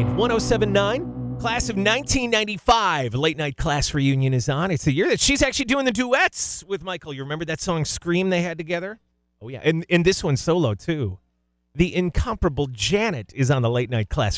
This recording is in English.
1079, class of 1995. Late night class reunion is on. It's the year that she's actually doing the duets with Michael. You remember that song Scream they had together? Oh, yeah. And this one solo, too. The incomparable Janet is on the late night class